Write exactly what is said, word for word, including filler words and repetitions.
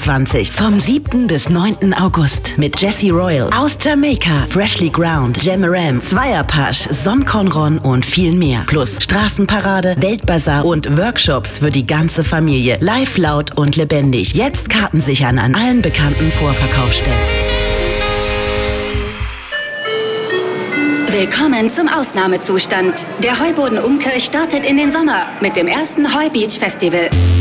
zweitausendzweiundzwanzig vom siebten bis neunten August mit Jessie Royal aus Jamaika, Freshly Ground, Jamaram, Zweierpasch, Son Conron und viel mehr. Plus Straßenparade, Weltbazar und Workshops für die ganze Familie. Live, laut und lebendig. Jetzt Karten sichern an allen bekannten Vorverkaufsstellen. Willkommen zum Ausnahmezustand. Der Heuboden Umkirch startet in den Sommer mit dem ersten Heubeach Festival.